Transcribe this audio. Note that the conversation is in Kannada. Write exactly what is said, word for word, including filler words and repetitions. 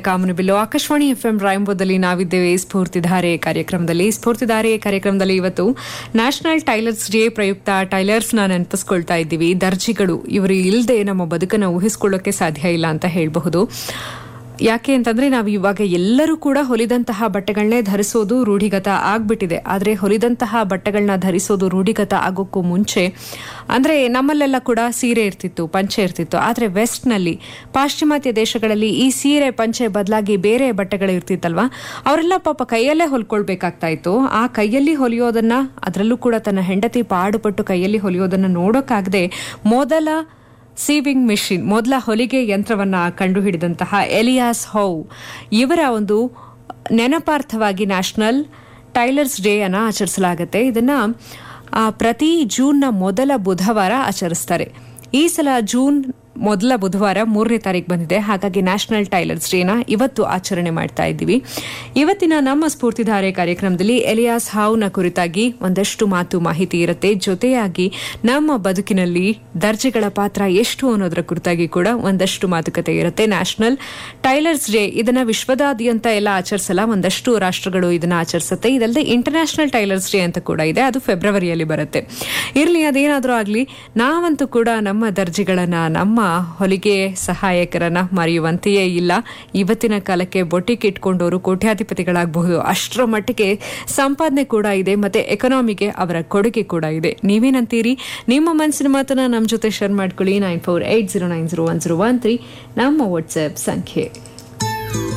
ಕಾಮನಬಿಲ್ಲು ಆಕಾಶವಾಣಿ ಎಫ್ಎಂ ರಾಯಂಬೋದಲ್ಲಿ ನಾವಿದ್ದೇವೆ ಸ್ಫೂರ್ತಿಧಾರೆ ಕಾರ್ಯಕ್ರಮದಲ್ಲಿ. ಸ್ಫೂರ್ತಿಧಾರೆ ಕಾರ್ಯಕ್ರಮದಲ್ಲಿ ಇವತ್ತು ನ್ಯಾಷನಲ್ ಟೈಲರ್ಸ್ ಡೇ ಪ್ರಯುಕ್ತ ಟೈಲರ್ಸ್ನ ನೆನಪಿಸ್ಕೊಳ್ತಾ ಇದ್ದೀವಿ. ದರ್ಜಿಗಳು ಇವರು ಇಲ್ಲದೆ ನಮ್ಮ ಬದುಕನ್ನು ಊಹಿಸ್ಕೊಳ್ಳೋಕೆ ಸಾಧ್ಯ ಇಲ್ಲ ಅಂತ ಹೇಳಬಹುದು. ಯಾಕೆ ಅಂತಂದ್ರೆ ನಾವು ಇವಾಗ ಎಲ್ಲರೂ ಕೂಡ ಹೊಲಿದಂತಹ ಬಟ್ಟೆಗಳನ್ನೇ ಧರಿಸೋದು ರೂಢಿಗತ ಆಗ್ಬಿಟ್ಟಿದೆ. ಆದರೆ ಹೊಲಿದಂತಹ ಬಟ್ಟೆಗಳನ್ನ ಧರಿಸೋದು ರೂಢಿಗತ ಆಗೋಕ್ಕೂ ಮುಂಚೆ ಅಂದ್ರೆ ನಮ್ಮಲ್ಲೆಲ್ಲ ಕೂಡ ಸೀರೆ ಇರ್ತಿತ್ತು, ಪಂಚೆ ಇರ್ತಿತ್ತು. ಆದರೆ ವೆಸ್ಟ್ನಲ್ಲಿ, ಪಾಶ್ಚಿಮಾತ್ಯ ದೇಶಗಳಲ್ಲಿ ಈ ಸೀರೆ ಪಂಚೆ ಬದಲಾಗಿ ಬೇರೆ ಬಟ್ಟೆಗಳು ಇರ್ತಿತ್ತಲ್ವಾ, ಅವರೆಲ್ಲ ಪಾಪ ಕೈಯಲ್ಲೇ ಹೊಲ್ಕೊಳ್ಬೇಕಾಗ್ತಾ ಇತ್ತು. ಆ ಕೈಯಲ್ಲಿ ಹೊಲಿಯೋದನ್ನ, ಅದರಲ್ಲೂ ಕೂಡ ತನ್ನ ಹೆಂಡತಿ ಪಾಡುಪಟ್ಟು ಕೈಯಲ್ಲಿ ಹೊಲಿಯೋದನ್ನ ನೋಡೋಕ್ಕಾಗದೆ ಮೊದಲ ಸೀವಿಂಗ್ ಮಿಷಿನ್, ಮೊದಲ ಹೊಲಿಗೆ ಯಂತ್ರವನ್ನ ಕಂಡುಹಿಡಿದಂತಹ ಎಲಿಯಾಸ್ ಹೌ ಇವರ ಒಂದು ನೆನಪಾರ್ಥವಾಗಿ ನ್ಯಾಷನಲ್ ಟೈಲರ್ಸ್ ಡೇ ಅನ್ನ ಆಚರಿಸಲಾಗುತ್ತೆ. ಇದನ್ನ ಪ್ರತಿ ಜೂನ್ನ ಮೊದಲ ಬುಧವಾರ ಆಚರಿಸ್ತಾರೆ. ಈ ಸಲ ಜೂನ್ ಮೊದಲ ಬುಧವಾರ ಮೂರನೇ ತಾರೀಕು ಬಂದಿದೆ. ಹಾಗಾಗಿ ನ್ಯಾಷನಲ್ ಟೈಲರ್ಸ್ ಡೇನ ಇವತ್ತು ಆಚರಣೆ ಮಾಡ್ತಾ ಇದ್ದೀವಿ. ಇವತ್ತಿನ ನಮ್ಮ ಸ್ಫೂರ್ತಿಧಾರೆ ಕಾರ್ಯಕ್ರಮದಲ್ಲಿ ಎಲಿಯಾಸ್ ಹಾವ್ನ ಕುರಿತಾಗಿ ಒಂದಷ್ಟು ಮಾತು ಮಾಹಿತಿ ಇರುತ್ತೆ. ಜೊತೆಯಾಗಿ ನಮ್ಮ ಬದುಕಿನಲ್ಲಿ ದರ್ಜೆಗಳ ಪಾತ್ರ ಎಷ್ಟು ಅನ್ನೋದರ ಕುರಿತಾಗಿ ಕೂಡ ಒಂದಷ್ಟು ಮಾತುಕತೆ ಇರುತ್ತೆ. ನ್ಯಾಷನಲ್ ಟೈಲರ್ಸ್ ಡೇ ಇದನ್ನ ವಿಶ್ವದಾದ್ಯಂತ ಎಲ್ಲ ಆಚರಿಸಲ್ಲ, ಒಂದಷ್ಟು ರಾಷ್ಟ್ರಗಳು ಇದನ್ನ ಆಚರಿಸುತ್ತೆ. ಇದಲ್ಲದೆ ಇಂಟರ್ನ್ಯಾಷನಲ್ ಟೈಲರ್ಸ್ ಡೇ ಅಂತ ಕೂಡ ಇದೆ, ಅದು ಫೆಬ್ರವರಿಯಲ್ಲಿ ಬರುತ್ತೆ. ಇರಲಿ, ಅದೇನಾದರೂ ಆಗಲಿ, ನಾವಂತೂ ಕೂಡ ನಮ್ಮ ದರ್ಜಿಗಳನ್ನ, ನಮ್ಮ ಹೊಲಿಗೆ ಸಹಾಯಕರನ್ನ ಮರೆಯುವಂತೆಯೇ ಇಲ್ಲ. ಇವತ್ತಿನ ಕಾಲಕ್ಕೆ ಬೊಟಿಕ್ ಇಟ್ಕೊಂಡವರು ಕೋಟ್ಯಾಧಿಪತಿಗಳಾಗಬಹುದು, ಅಷ್ಟರ ಮಟ್ಟಿಗೆ ಸಂಪಾದನೆ ಕೂಡ ಇದೆ, ಮತ್ತೆ ಎಕನಾಮಿಗೆ ಅವರ ಕೊಡುಗೆ ಕೂಡ ಇದೆ. ನೀವೇನಂತೀರಿ? ನಿಮ್ಮ ಮನಸ್ಸಿನ ಮಾತನ್ನ ನಮ್ಮ ಜೊತೆ ಶೇರ್ ಮಾಡ್ಕೊಳ್ಳಿ. Nine four eight zero nine zero one zero one three ನಮ್ಮ ವಾಟ್ಸ್ಆಪ್ ಸಂಖ್ಯೆ.